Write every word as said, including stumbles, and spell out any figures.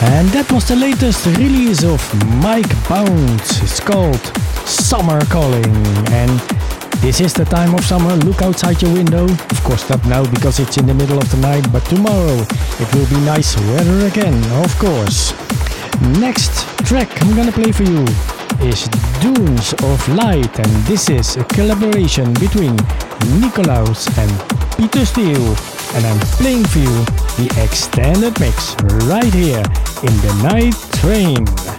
And that was the latest release of Mike Bounce. It's called Summer Calling. And this is the time of summer. Look outside your window. Of course not now because it's in the middle of the night, but tomorrow it will be nice weather again, of course. Next track I'm gonna play for you is Dunes of Light, and this is a collaboration between Nikolaus and Peter Steele, and I'm playing for you the extended mix right here in the Night Train.